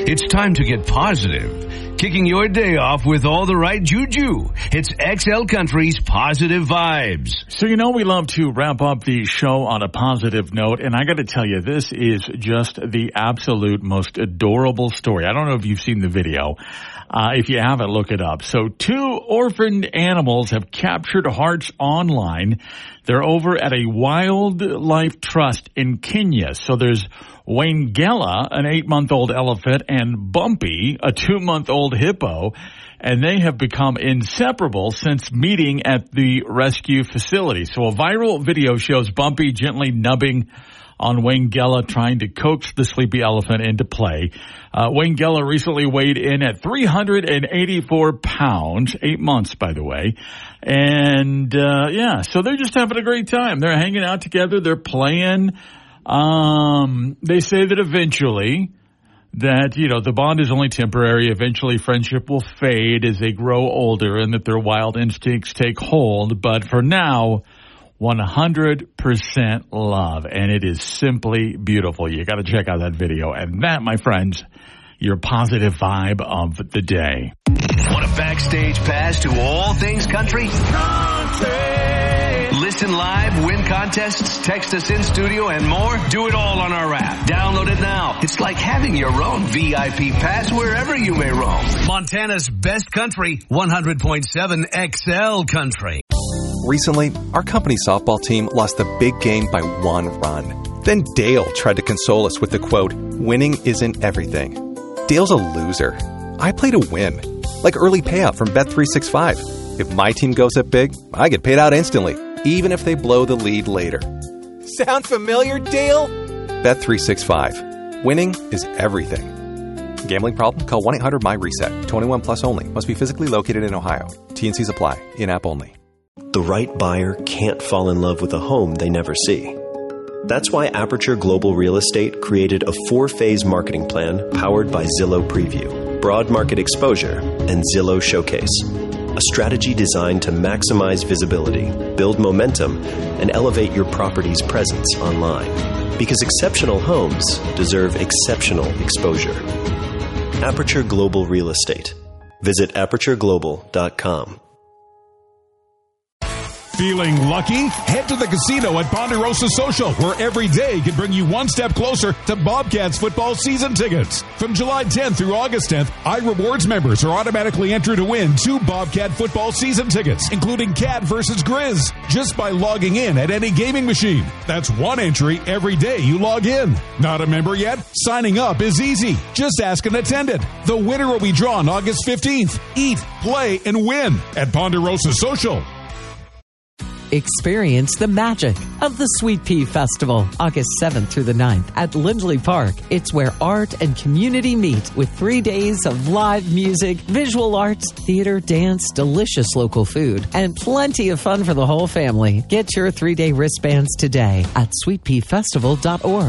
It's time to get positive. Kicking your day off with all the right juju. It's XL Country's Positive Vibes. So we love to wrap up the show on a positive note, and I got to tell you, this is just the absolute most adorable story. I don't know if you've seen the video. If you haven't, look it up. So 2 orphaned animals have captured hearts online. They're over at a wildlife trust in Kenya. So there's Wangela, an 8-month-old elephant, and Bumpy, a 2-month-old hippo. And they have become inseparable since meeting at the rescue facility. So a viral video shows Bumpy gently nubbing on Wangela, trying to coax the sleepy elephant into play. Wangela recently weighed in at 384 pounds, 8 months, by the way. And, so they're just having a great time. They're hanging out together. They're playing. They say that eventually that, the bond is only temporary. Eventually friendship will fade as they grow older and that their wild instincts take hold. But for now, 100% love, and it is simply beautiful. You got to check out that video. And that, my friends, your positive vibe of the day. Want a backstage pass to all things country? Listen live, win contests, text us in studio, and more? Do it all on our app. Download it now. It's like having your own VIP pass wherever you may roam. Montana's best country, 100.7 XL Country. Recently, our company softball team lost the big game by 1 run. Then Dale tried to console us with the quote, "Winning isn't everything." Dale's a loser. I play to win. Like early payout from Bet365. If my team goes up big, I get paid out instantly, even if they blow the lead later. Sound familiar, Dale? Bet365. Winning is everything. Gambling problem? Call 1-800-MY-RESET. 21 plus only. Must be physically located in Ohio. T&Cs apply. In-app only. The right buyer can't fall in love with a home they never see. That's why Aperture Global Real Estate created a 4-phase marketing plan powered by Zillow Preview, Broad Market Exposure, and Zillow Showcase. A strategy designed to maximize visibility, build momentum, and elevate your property's presence online. Because exceptional homes deserve exceptional exposure. Aperture Global Real Estate. Visit apertureglobal.com. Feeling lucky? Head to the casino at Ponderosa Social, where every day can bring you one step closer to Bobcats football season tickets. From July 10th through August 10th, iRewards members are automatically entered to win 2 Bobcat football season tickets, including Cat versus Grizz, just by logging in at any gaming machine. That's 1 entry every day you log in. Not a member yet? Signing up is easy. Just ask an attendant. The winner will be drawn August 15th. Eat, play, and win at Ponderosa Social. Experience the magic of the Sweet Pea Festival, August 7th through the 9th at Lindley Park. It's where art and community meet with 3 days of live music, visual arts, theater, dance, delicious local food, and plenty of fun for the whole family. Get your 3-day wristbands today at sweetpeafestival.org.